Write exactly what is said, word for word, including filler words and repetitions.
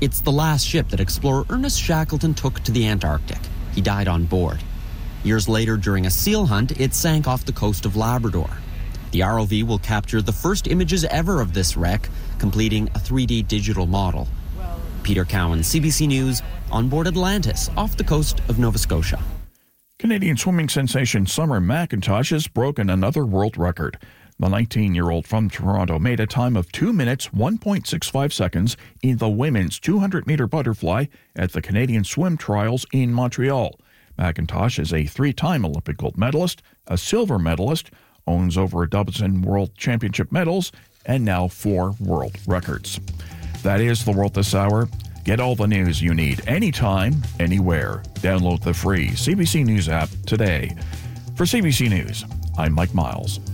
It's the last ship that explorer Ernest Shackleton took to the Antarctic. He died on board. Years later, during a seal hunt, it sank off the coast of Labrador. The R O V will capture the first images ever of this wreck, completing a three D digital model. Peter Cowan, C B C News, on board Atlantis, off the coast of Nova Scotia. Canadian swimming sensation Summer McIntosh has broken another world record. The nineteen-year-old from Toronto made a time of two minutes, one point six five seconds in the women's two hundred meter butterfly at the Canadian Swim Trials in Montreal. McIntosh is a three-time Olympic gold medalist, a silver medalist, owns over a dozen world championship medals, and now four world records. That is the World This Hour. Get all the news you need anytime, anywhere. Download the free C B C News app today. For C B C News, I'm Mike Miles.